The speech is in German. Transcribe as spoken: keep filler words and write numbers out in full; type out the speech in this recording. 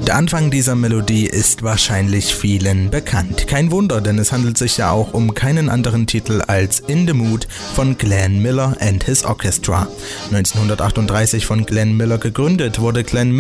Der Anfang dieser Melodie ist wahrscheinlich vielen bekannt. Kein Wunder, denn es handelt sich ja auch um keinen anderen Titel als In the Mood von Glenn Miller and His Orchestra. neunzehnhundertachtunddreißig von Glenn Miller gegründet, wurde Glenn